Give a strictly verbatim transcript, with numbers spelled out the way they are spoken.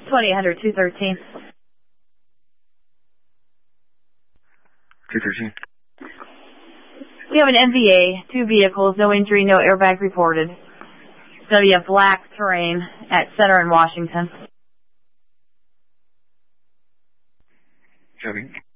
twenty-eight hundred, two thirteen. two thirteen. We have an M V A, two vehicles, no injury, no airbag reported. It's going to be a black terrain at Center in Washington. Copy.